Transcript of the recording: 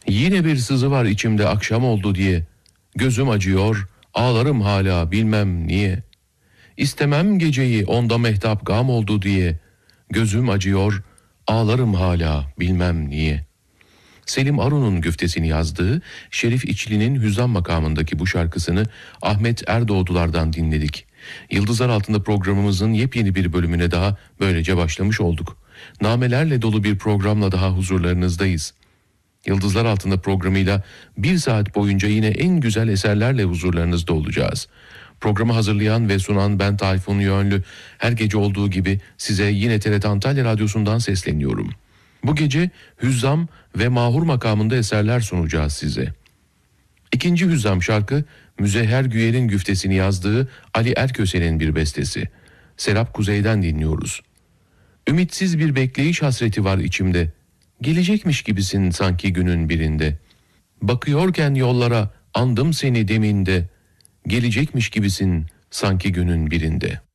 Yine bir sızı var içimde akşam oldu diye. Gözüm acıyor, ağlarım hala bilmem niye. İstemem geceyi onda mehtap gam oldu diye. Gözüm acıyor, ağlarım hala bilmem niye. Selim Arun'un güftesini yazdığı Şerif İçli'nin Hüzzam makamındaki bu şarkısını Ahmet Erdoğdular'dan dinledik. Yıldızlar Altında programımızın yepyeni bir bölümüne daha böylece başlamış olduk. Namelerle dolu bir programla daha huzurlarınızdayız. Yıldızlar Altında programıyla bir saat boyunca yine en güzel eserlerle huzurlarınızda olacağız. Programı hazırlayan ve sunan ben Tayfun Yönlü, her gece olduğu gibi size yine TRT Antalya Radyosu'ndan sesleniyorum. Bu gece Hüzzam ve Mahur makamında eserler sunacağız size. İkinci Hüzzam şarkı Müzehher Güyer'in güftesini yazdığı Ali Erköse'nin bir bestesi. Serap Kuzey'den dinliyoruz. Ümitsiz bir bekleyiş hasreti var içimde. Gelecekmiş gibisin sanki günün birinde. Bakıyorken yollara andım seni deminde. Gelecekmiş gibisin sanki günün birinde.